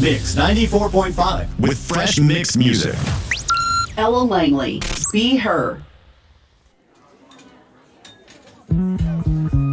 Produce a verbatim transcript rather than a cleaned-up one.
Mix ninety-four point five with fresh mix music. Ella Langley, Be Her.